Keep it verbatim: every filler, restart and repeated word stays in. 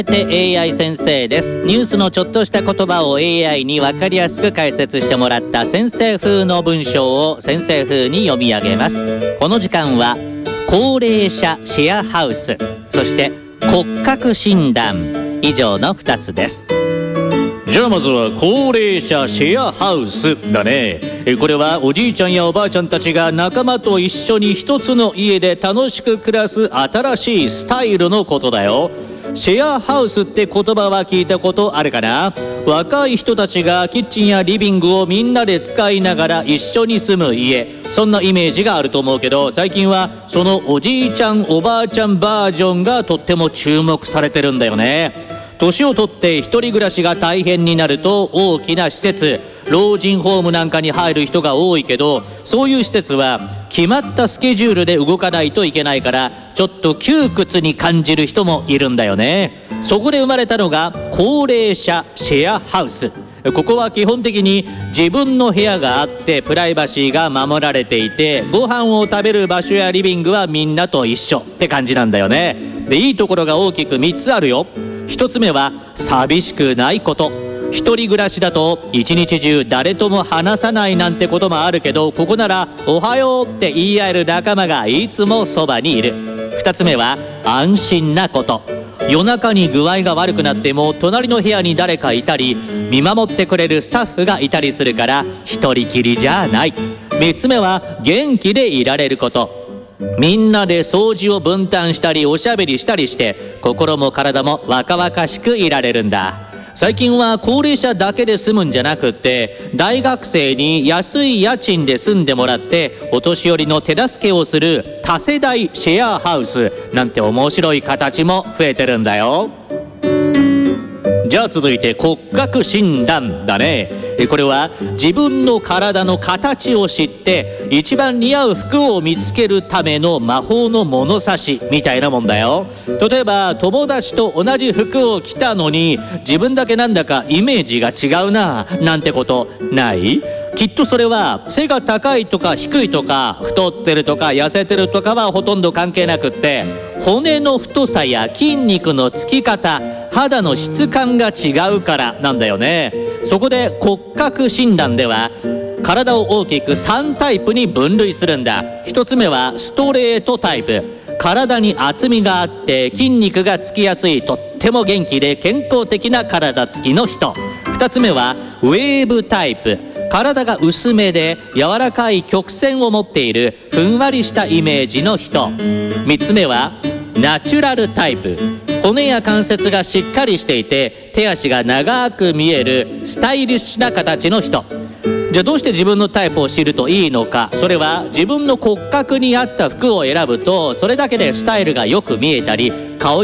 エーアイ 先生です。ニュースのちょっとした言葉を エーアイ に分かりやすく解説してもらった先生風の文章を先生風に読み上げます。この時間は高齢者シェアハウス、そして骨格診断、以上のふたつです。じゃあまずは高齢者シェアハウスだね。これはおじいちゃんやおばあちゃんたちが仲間と一緒に一つの家で楽しく暮らす新しいスタイルのことだよ。シェアハウスって言葉は聞いたことあるかな。若い人たちがキッチンやリビングをみんなで使いながら一緒に住む家、そんなイメージがあると思うけど、最近はそのおじいちゃんおばあちゃんバージョンがとっても注目されてるんだよね。年を取って一人暮らしが大変になると大きな施設、老人ホームなんかに入る人が多いけど、そういう施設は決まったスケジュールで動かないといけないから、ちょっと窮屈に感じる人もいるんだよね。そこで生まれたのが高齢者シェアハウス。ここは基本的に自分の部屋があってプライバシーが守られていて、ご飯を食べる場所やリビングはみんなと一緒って感じなんだよね。で、いいところが大きくみっつあるよ。ひとつめは寂しくないこと。一人暮らしだと一日中誰とも話さないなんてこともあるけど、ここならおはようって言い合える仲間がいつもそばにいる。ふたつめは安心なこと。夜中に具合が悪くなっても隣の部屋に誰かいたり、見守ってくれるスタッフがいたりするから一人きりじゃない。みっつめは元気でいられること。みんなで掃除を分担したりおしゃべりしたりして、心も体も若々しくいられるんだ。最近は高齢者だけで住むんじゃなくって、大学生に安い家賃で住んでもらってお年寄りの手助けをする多世代シェアハウスなんて面白い形も増えてるんだよ。じゃあ続いて骨格診断だね。これは自分の体の形を知って一番似合う服を見つけるための魔法の物差しみたいなもんだよ。例えば友達と同じ服を着たのに自分だけなんだかイメージが違うななんてことない？きっとそれは背が高いとか低いとか太ってるとか痩せてるとかはほとんど関係なくって、骨の太さや筋肉のつき方、肌の質感が違うからなんだよね。そこで骨格診断では体を大きくさんタイプに分類するんだ。ひとつめはストレートタイプ。体に厚みがあって筋肉がつきやすい、とっても元気で健康的な体つきの人。ふたつめはウェーブタイプ。体が薄めで柔らかい曲線を持っているふんわりしたイメージの人。みっつめはナチュラルタイプ。骨や関節がしっかりしていて手足が長く見えるスタイリッシュな形の人。じゃあどうして自分のタイプを知るといいのか。それは自分の骨格に合った服を選ぶとそれだけでスタイルがよく見えたり、顔